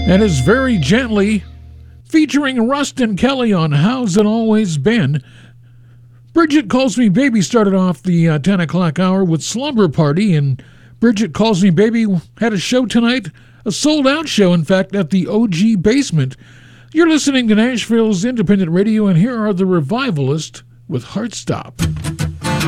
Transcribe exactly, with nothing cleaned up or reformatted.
And is Very Gently, featuring Rustin Kelly on How's It Always Been. Bridget Calls Me Baby started off the uh, ten o'clock hour with Slumber Party, and Bridget Calls Me Baby had a show tonight, a sold-out show, in fact, at the O G Basement. You're listening to Nashville's Independent Radio, and here are the Revivalists with Heartstop.